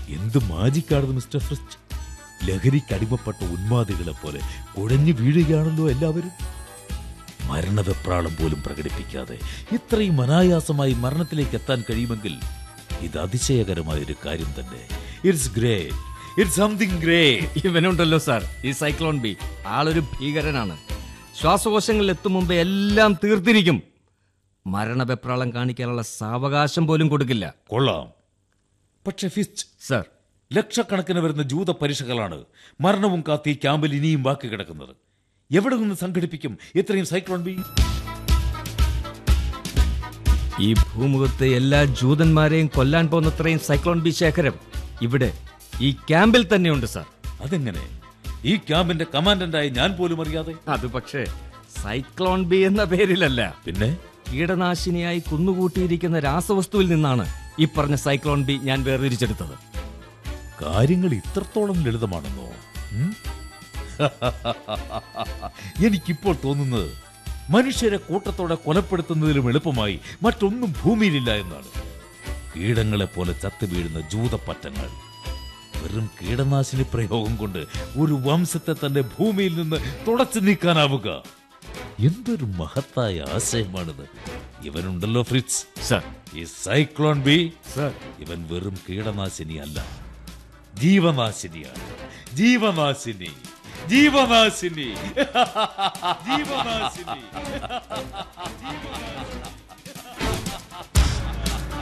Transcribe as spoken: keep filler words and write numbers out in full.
എന്ത് മാജിക്കാണ് mister Frist. ലഹരിക്കടിമപ്പെട്ട ഉന്മാദികളെ പോലെ കുഴഞ്ഞു വീഴുകയാണല്ലോ എല്ലാവരും. മരണവെപ്രാളം പോലും പ്രകടിപ്പിക്കാതെ ഇത്രയും അനായാസമായി മരണത്തിലേക്ക് എത്താൻ കഴിയുമെങ്കിൽ ഇത് അതിശയകരമായൊരു കാര്യം തന്നെ. It's great, it's something great. ഇവനുണ്ടല്ലോ sir, ഈ സൈക്ലോൺ ബി ആളൊരു ഭീകരനാണ്. ശ്വാസകോശങ്ങളിൽ എത്തും മുമ്പേ എല്ലാം തീർത്തിരിക്കും. മരണവെപ്രാളം കാണിക്കാനുള്ള സാവകാശം പോലും കൊടുക്കില്ല. കൊള്ളാം. പക്ഷെ ഫിസ്റ്റ് സാർ, ലക്ഷക്കണക്കിന് വരുന്ന ജൂത പരീക്ഷകളാണ് മരണവും കാത്തി ക്യാമ്പിൽ ഇനിയും ബാക്കി കിടക്കുന്നത്. എവിടെ നിന്ന് സംഘടിപ്പിക്കും ഇത്രയും സൈക്ലോൺ ബി? ഈ ഭൂമുഖത്തെ എല്ലാ ജൂതന്മാരെയും കൊല്ലാൻ പോകുന്നത്രയും സൈക്ലോൺ ബി ശേഖരം ഇവിടെ ഈ ക്യാമ്പിൽ തന്നെയുണ്ട് സാർ. അതെങ്ങനെ? ഈ ക്യാമ്പിന്റെ കമാൻഡന്റായി ഞാൻ പോലും അറിയാതെ? അത് പക്ഷേ സൈക്ലോൺ ബി എന്ന പേരിലല്ല, പിന്നെ കീടനാശിനിയായി കുന്നുകൂട്ടിയിരിക്കുന്ന രാസവസ്തുവിൽ നിന്നാണ് ഈ പറഞ്ഞ സൈക്ലോൺ ബി ഞാൻ വേർതിരിച്ചെടുത്തത്. കാര്യങ്ങൾ ഇത്രത്തോളം ലളിതമാണെന്നോ? എനിക്കിപ്പോൾ തോന്നുന്നത് മനുഷ്യരെ കൂട്ടത്തോടെ കൊലപ്പെടുത്തുന്നതിലും എളുപ്പമായി മറ്റൊന്നും ഭൂമിയിലില്ല എന്നാണ്. കീടങ്ങളെ പോലെ ചത്തു വീഴുന്ന ജൂതപ്പറ്റങ്ങൾ. വെറും കീടനാശിനി പ്രയോഗം കൊണ്ട് ഒരു വംശത്തെ തന്നെ ഭൂമിയിൽ നിന്ന് തുടച്ചു നീക്കാനാവുക. എന്തൊരു മഹത്തായ ആശയമാണിത്. ഇവനുണ്ടല്ലോ ഫ്രിറ്റ്സ് സർ, ഈ സൈക്ലോൺ ബി സർ, ഇവൻ വെറും കീടനാശിനി അല്ല, ജീവനാശിനിയാണ്. ജീവനാശിനി, ജീവനാശിനി, ജീവനാശിനി.